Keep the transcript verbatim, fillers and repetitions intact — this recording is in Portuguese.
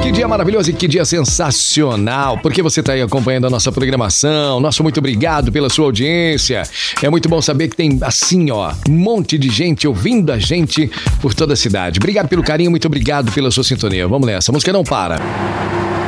Que dia maravilhoso e que dia sensacional, porque você está aí acompanhando a nossa programação. Nosso muito obrigado pela sua audiência. É muito bom saber que tem, assim, ó, um monte de gente ouvindo a gente por toda a cidade. Obrigado pelo carinho, muito obrigado pela sua sintonia. Vamos nessa, a música não para.